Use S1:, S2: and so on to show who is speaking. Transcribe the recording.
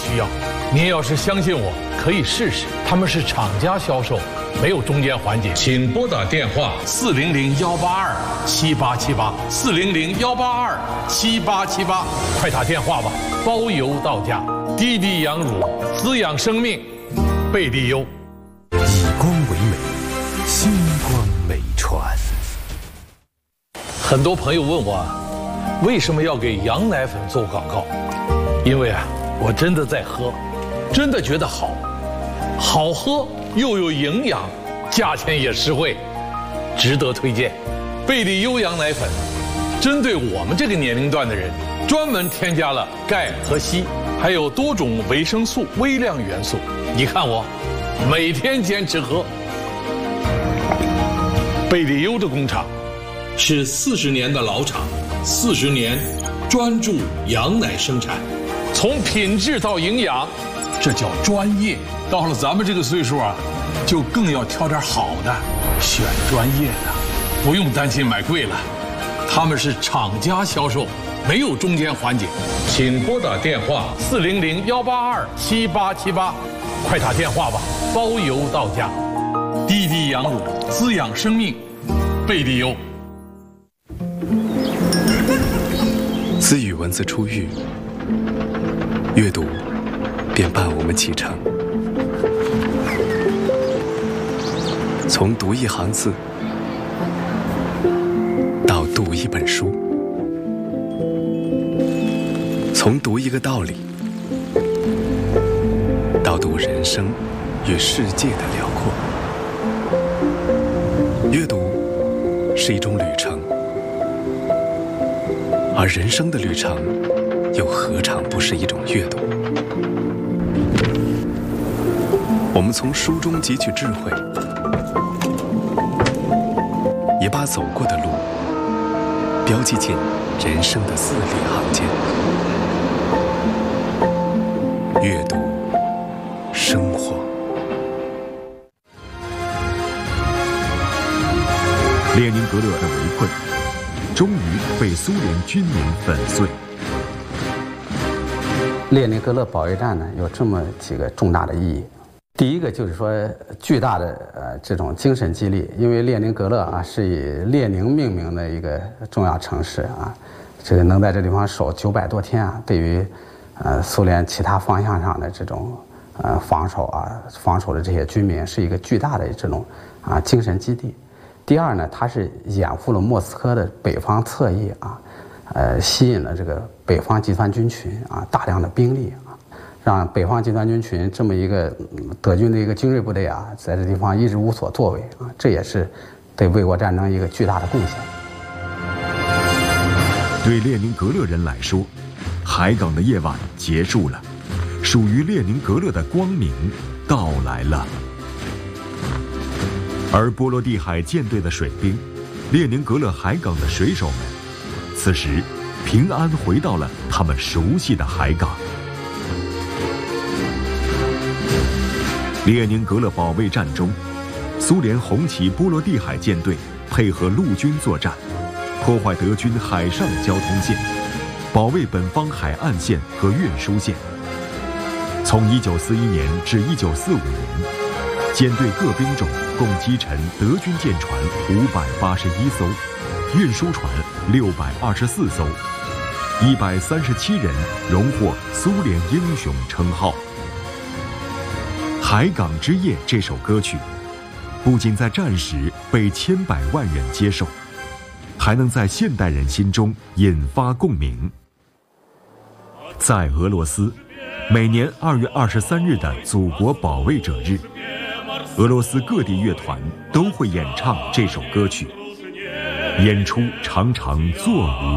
S1: 需要。您要是相信我，可以试试，他们是厂家销售，没有中间环节。请拨打电话400-182-7878，400-182-7878，快打电话吧，包邮到家。滴滴羊乳滋养生命，贝利优。
S2: 以光为美，星光美传。
S1: 很多朋友问我，为什么要给羊奶粉做广告？因为我真的在喝，真的觉得好，好喝又有营养，价钱也实惠，值得推荐。贝利优羊奶粉，针对我们这个年龄段的人，专门添加了钙和硒，还有多种维生素、微量元素。你看我，每天坚持喝。贝利优的工厂是40年的老厂，40年专注羊奶生产，从品质到营养，这叫专业。到了咱们这个岁数就更要挑点好的，选专业的，不用担心买贵了。他们是厂家销售，没有中间环节。请拨打电话400-182-7878，快打电话吧，包邮到家。滴滴羊乳滋养生命，贝利优。
S2: 自与文字初遇，阅读便伴我们启程。从读一行字到读一本书，从读一个道理到读人生与世界的辽阔。阅读是一种旅程，而人生的旅程又何尝不是一种阅读？我们从书中汲取智慧，也把走过的路标记进人生的字里行间。阅读生活。
S3: 列宁格勒的围困终于被苏联军民粉碎。
S4: 列宁格勒保卫战呢，有这么几个重大的意义。第一个就是说，巨大的这种精神激励，因为列宁格勒是以列宁命名的一个重要城市这个能在这地方守900多天对于苏联其他方向上的这种防守的这些军民是一个巨大的这种精神基地。第二呢，它是掩护了莫斯科的北方侧翼吸引了这个北方集团军群大量的兵力让北方集团军群这么一个德军的一个精锐部队在这地方一直无所作为这也是对卫国战争一个巨大的贡献。
S3: 对列宁格勒人来说，海港的夜晚结束了，属于列宁格勒的光明到来了。而波罗的海舰队的水兵，列宁格勒海港的水手们，此时平安回到了他们熟悉的海港。列宁格勒保卫战中，苏联红旗波罗的海舰队配合陆军作战，破坏德军海上交通线，保卫本方海岸线和运输线。从1941年至1945年，舰队各兵种共击沉德军舰船581艘，运输船624艘，137人荣获苏联英雄称号。《海港之夜》这首歌曲，不仅在战时被千百万人接受，还能在现代人心中引发共鸣。在俄罗斯，每年2月23日的祖国保卫者日，俄罗斯各地乐团都会演唱这首歌曲，演出常常座无